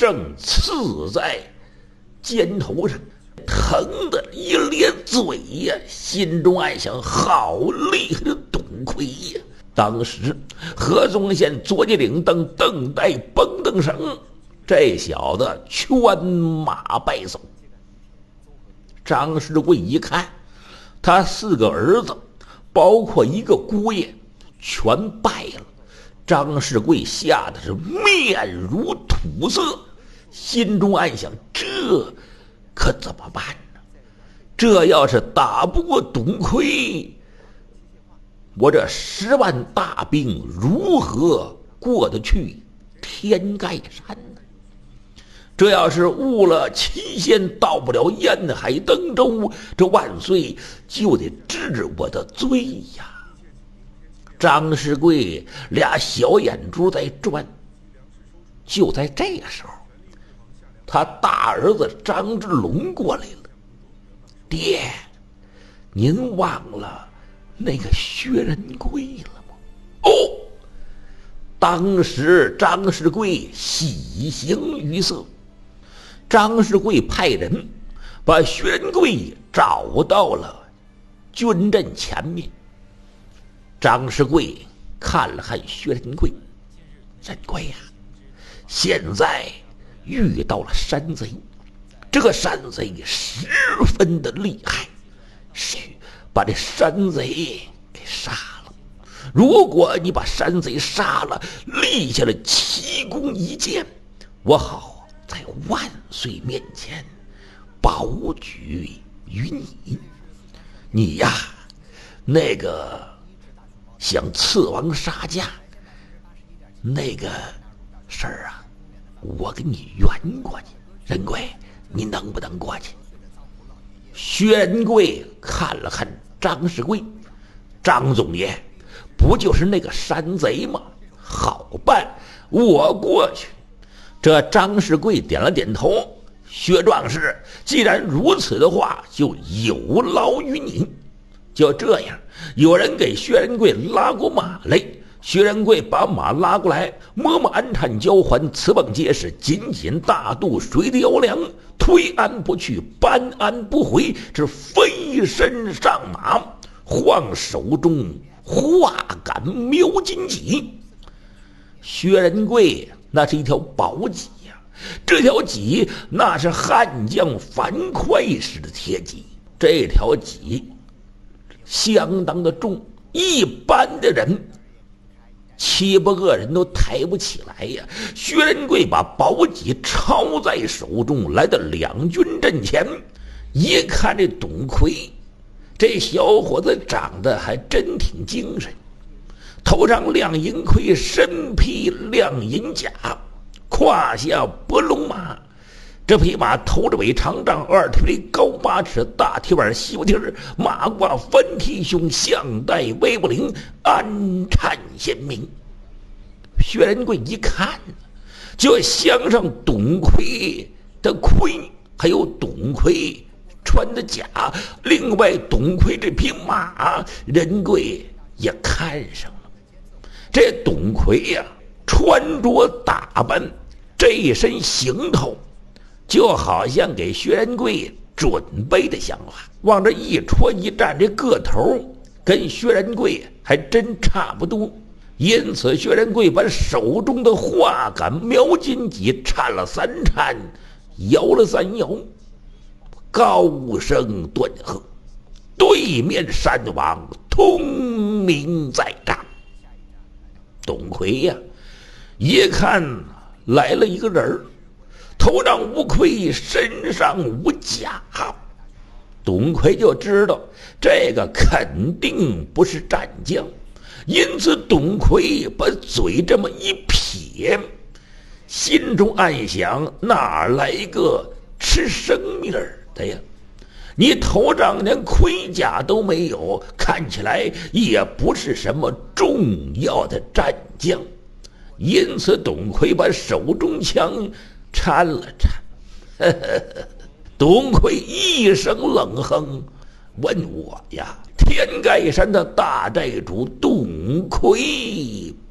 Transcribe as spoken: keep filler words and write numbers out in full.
正刺在肩头上，疼得一咧嘴呀，心中暗想：好厉害的董魁呀！当时河中县左吉岭等等待蹦蹬声，这小子圈马败走。张世贵一看，他四个儿子，包括一个姑爷，全败了。张世贵吓得是面如土色，心中暗想：这可怎么办呢？这要是打不过董魁，我这十万大兵如何过得去天盖山呢？这要是误了期限，到不了沿海登州，这万岁就得治我的罪呀！张世贵俩小眼珠在转。就在这个时候，他大儿子张之龙过来了。爹，您忘了那个薛仁贵了吗？哦，当时张世贵喜形于色。张世贵派人把薛仁贵找到了军阵前面。张世贵看了看薛仁贵，仁贵呀、啊，现在遇到了山贼，这个山贼十分的厉害，去把这山贼给杀了。如果你把山贼杀了，立下了奇功一件，我好在万岁面前保举于你。你呀，那个想刺王杀驾那个事儿啊，我给你圆过去。仁贵，你能不能过去？薛仁贵看了看张世贵，张总爷，不就是那个山贼吗？好办，我过去。这张世贵点了点头。薛壮士，既然如此的话，就有劳于你。就这样，有人给薛仁贵拉过马来。薛仁贵把马拉过来，摸摸鞍颤交环，刺棒结实，紧紧大肚，水的摇梁，推鞍不去，搬鞍不回，这飞身上马，晃手中画杆瞄金戟。薛仁贵那是一条宝戟呀、啊，这条戟那是汉将樊哙式的铁戟，这条戟相当的重，一般的人七八个人都抬不起来呀。薛仁贵把宝戟抄在手中，来到两军阵前，一看这董魁，这小伙子长得还真挺精神，头上亮银盔，身披亮银甲，胯下拨龙马。这匹马头着尾长丈，二蹄尾高八尺，大蹄板细不蹄儿，马褂翻蹄胸，项带微不灵，鞍颤鲜明。薛仁贵一看，就镶上董魁的盔，还有董魁穿的甲，另外董魁这匹马，仁贵也看上了。这董魁呀、啊，穿着打扮，这一身行头，就好像给薛仁贵准备的像话。往这一戳一站，这个头跟薛仁贵还真差不多。因此薛仁贵把手中的画杆瞄金戟颤了三颤，摇了三摇，高声断喝：对面山王通明在战。董魁呀、啊，一看来了一个人，头上无盔，身上无甲，董魁就知道这个肯定不是战将。因此董魁把嘴这么一撇，心中暗想：哪来一个吃生命的呀？你头上连盔甲都没有，看起来也不是什么重要的战将。因此董魁把手中枪掺了掺，呵呵呵。董魁一声冷哼，问我呀，天盖山的大寨主董魁